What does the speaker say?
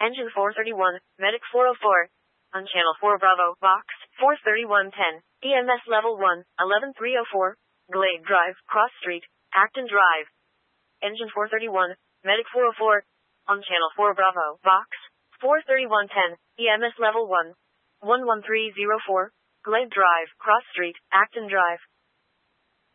Engine 431, Medic 404. On Channel 4 Bravo, Box 43110. EMS Level 1, 11304. Glade Drive, Cross Street, Acton Drive. Engine 431, Medic 404. On Channel 4 Bravo, Box 43110. EMS Level 1, 11304. Glade Drive, Cross Street, Acton Drive.